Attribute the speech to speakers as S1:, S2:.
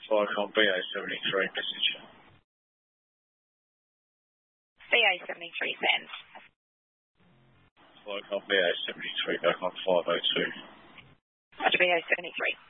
S1: Flycom BA73 message.
S2: BA73 send.
S1: Flycom BA73 back on 502.
S2: Roger, BA73.